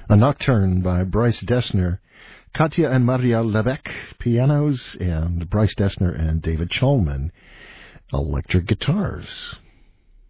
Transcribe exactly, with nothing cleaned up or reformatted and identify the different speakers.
Speaker 1: A Nocturne by Bryce Dessner, Katya and Maria Levesque, pianos, and Bryce Dessner and David Chalman, electric guitars.